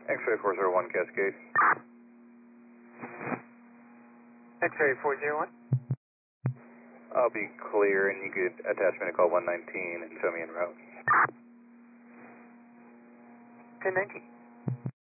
X-ray 401 Cascade. X-ray 401. I'll be clear, and you could attach me to call 119 and show me en route. 1019.